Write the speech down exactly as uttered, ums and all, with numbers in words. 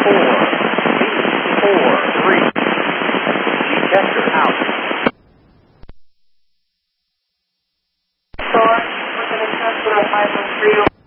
four, four, three. Detector out. Store, we're going to test five one three.